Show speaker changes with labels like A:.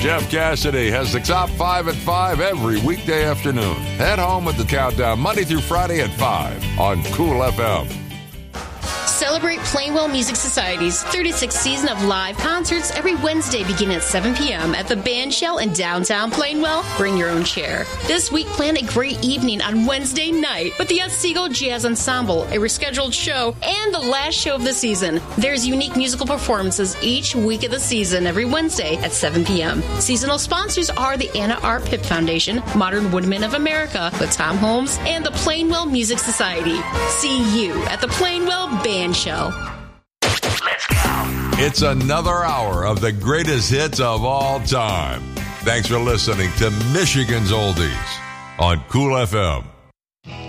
A: Jeff Cassidy has the top 5 at 5 every weekday afternoon. Head home with the countdown Monday through Friday at 5 on Cool FM.
B: Celebrate Plainwell Music Society's 36th season of live concerts every Wednesday beginning at 7 p.m. at the Band Shell in downtown Plainwell. Bring your own chair. This week, plan a great evening on Wednesday night with the Otsego Jazz Ensemble, a rescheduled show, and the last show of the season. There's unique musical performances each week of the season every Wednesday at 7 p.m. Seasonal sponsors are the Anna R. Pipp Foundation, Modern Woodmen of America with Tom Holmes, and the Plainwell Music Society. See you at the Plainwell Band Shell.
C: Let's go.
A: It's another hour of the greatest hits of all time. Thanks for listening to Michigan's Oldies on Cool FM.